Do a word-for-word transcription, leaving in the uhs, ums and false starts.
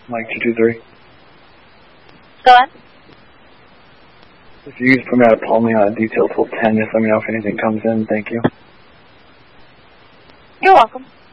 Mike two two three. Go on. If you use put me out of Palmy on a detail till ten, just let me know if anything comes in. Thank you. You're welcome.